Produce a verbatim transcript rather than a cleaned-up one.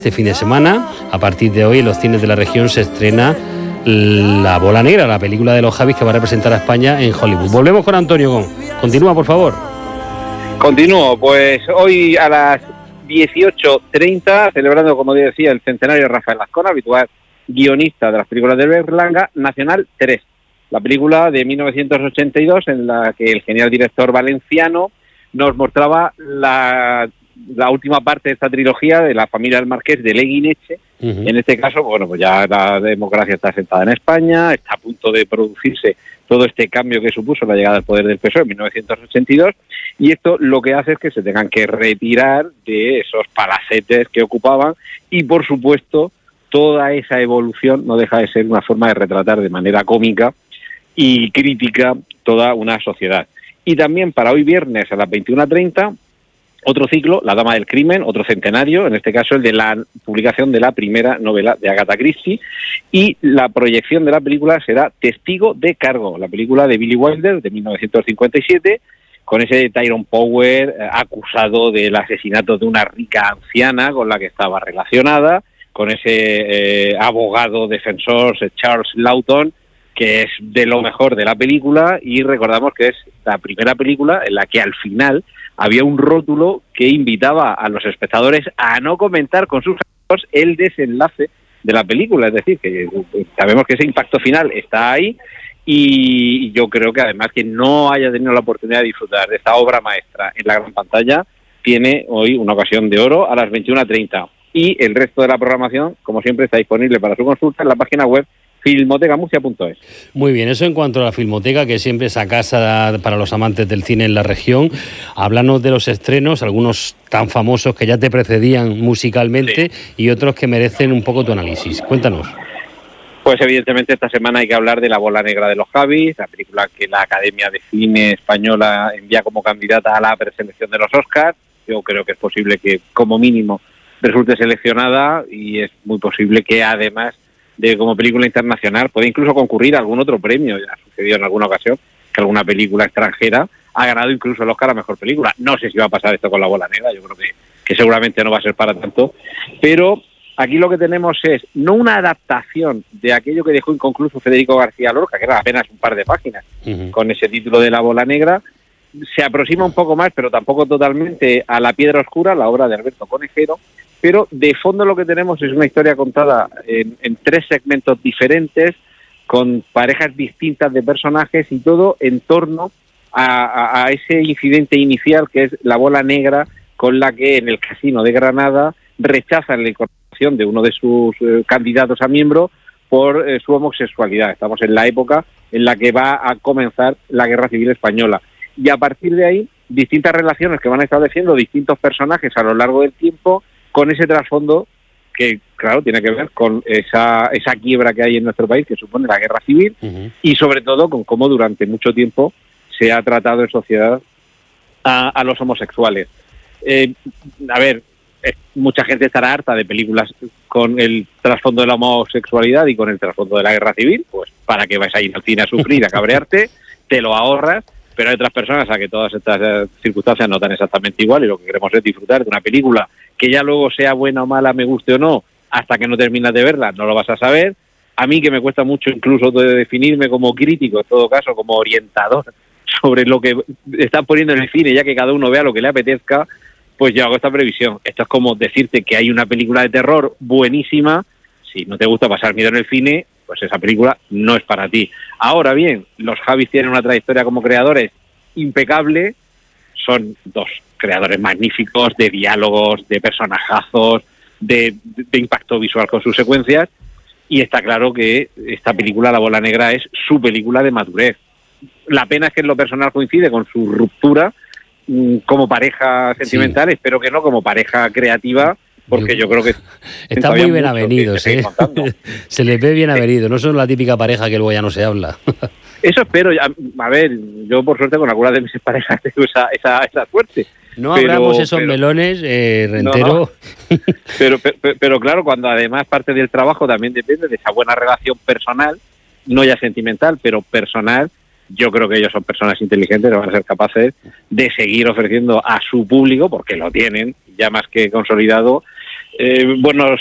Este fin de semana, a partir de hoy, en los cines de la región se estrena La Bola Negra, la película de los Javis que va a representar a España en Hollywood. Volvemos con Antonio. Continúa, por favor. Continúo, pues hoy a las dieciocho treinta, celebrando, como decía, el centenario de Rafael Azcona, habitual guionista de las películas de Berlanga, Nacional tres, la película de mil novecientos ochenta y dos en la que el genial director valenciano nos mostraba la... la última parte de esta trilogía de la familia del Marqués de Leguineche. Uh-huh. En este caso, bueno, pues ya la democracia está sentada en España, está a punto de producirse todo este cambio que supuso la llegada al poder del P S O E en mil novecientos ochenta y dos, y esto lo que hace es que se tengan que retirar de esos palacetes que ocupaban, y por supuesto toda esa evolución no deja de ser una forma de retratar de manera cómica y crítica toda una sociedad. Y también para hoy viernes a las veintiuna treinta, otro ciclo, La Dama del Crimen, otro centenario, en este caso el de la publicación de la primera novela de Agatha Christie, y la proyección de la película será Testigo de Cargo, la película de Billy Wilder de mil novecientos cincuenta y siete, con ese Tyrone Power eh, acusado del asesinato de una rica anciana con la que estaba relacionada, con ese eh, abogado defensor Charles Lawton, que es de lo mejor de la película, y recordamos que es la primera película en la que al final había un rótulo que invitaba a los espectadores a no comentar con sus amigos el desenlace de la película, es decir, que sabemos que ese impacto final está ahí, y yo creo que además que no haya tenido la oportunidad de disfrutar de esta obra maestra en la gran pantalla, tiene hoy una ocasión de oro a las veintiuna treinta, y el resto de la programación, como siempre, está disponible para su consulta en la página web filmoteca murcia punto es. Muy bien, eso en cuanto a la Filmoteca, que siempre es esa casa para los amantes del cine en la región. Háblanos de los estrenos, algunos tan famosos que ya te precedían musicalmente, sí, y otros que merecen un poco tu análisis. Cuéntanos. Pues evidentemente esta semana hay que hablar de La Bola Negra de los Javis, la película que la Academia de Cine Española envía como candidata a la preselección de los Oscars. Yo creo que es posible que como mínimo resulte seleccionada, y es muy posible que además de como película internacional puede incluso concurrir a algún otro premio. Ya ha sucedido en alguna ocasión que alguna película extranjera ha ganado incluso el Oscar a Mejor Película. No sé si va a pasar esto con La Bola Negra, yo creo que, que seguramente no va a ser para tanto, pero aquí lo que tenemos es no una adaptación de aquello que dejó inconcluso Federico García Lorca, que era apenas un par de páginas, uh-huh, con ese título de La Bola Negra. Se aproxima un poco más, pero tampoco totalmente, a La Piedra Oscura, la obra de Alberto Conejero, pero de fondo lo que tenemos es una historia contada en, en tres segmentos diferentes, con parejas distintas de personajes, y todo en torno a, a, a ese incidente inicial que es la bola negra con la que en el casino de Granada rechazan la incorporación de uno de sus eh, candidatos a miembro por eh, su homosexualidad. Estamos en la época en la que va a comenzar la Guerra Civil Española, y a partir de ahí distintas relaciones que van estableciendo distintos personajes a lo largo del tiempo, con ese trasfondo que, claro, tiene que ver con esa esa quiebra que hay en nuestro país, que supone la guerra civil, uh-huh, y sobre todo con cómo durante mucho tiempo se ha tratado en sociedad a, a los homosexuales. Eh, a ver, eh, mucha gente estará harta de películas con el trasfondo de la homosexualidad y con el trasfondo de la guerra civil, pues para que vais a ir al cine a sufrir, a cabrearte, te lo ahorras. Pero hay otras personas a que todas estas circunstancias no están exactamente igual, y lo que queremos es disfrutar de una película que ya luego sea buena o mala, me guste o no, hasta que no terminas de verla no lo vas a saber. A mí, que me cuesta mucho incluso de definirme como crítico, en todo caso como orientador sobre lo que están poniendo en el cine, ya que cada uno vea lo que le apetezca, pues yo hago esta previsión. Esto es como decirte que hay una película de terror buenísima, si no te gusta pasar miedo en el cine, pues esa película no es para ti. Ahora bien, los Javis tienen una trayectoria como creadores impecable, son dos creadores magníficos de diálogos, de personajazos, de, de, de impacto visual con sus secuencias, y está claro que esta película, La Bola Negra, es su película de madurez. La pena es que en lo personal coincide con su ruptura mmm, como pareja sentimental, sí, espero que no como pareja creativa, porque yo, yo creo que está muy bien avenidos, ¿eh? Se les ve bien avenidos, no son la típica pareja que luego ya no se habla. Eso espero. A, a ver, yo por suerte con algunas de mis parejas tengo esa, esa, esa suerte. No pero, abramos esos pero, melones, eh, Rentero. No, no. Pero, pero, pero claro, cuando además parte del trabajo también depende de esa buena relación personal, no ya sentimental, pero personal, yo creo que ellos son personas inteligentes, van a ser capaces de seguir ofreciendo a su público, porque lo tienen ya más que consolidado, eh, buenos